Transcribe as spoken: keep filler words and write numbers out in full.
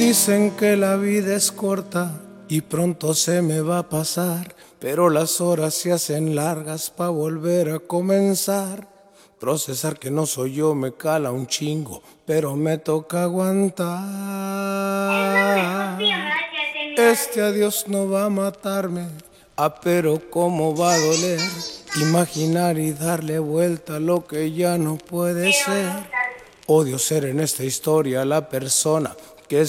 Dicen que la vida es corta y pronto se me va a pasar, pero las horas se hacen largas pa' volver a comenzar. Procesar que no soy yo me cala un chingo, pero me toca aguantar. Este adiós no va a matarme, ah, pero cómo va a doler imaginar y darle vuelta a lo que ya no puede ser. Odio ser en esta historia la persona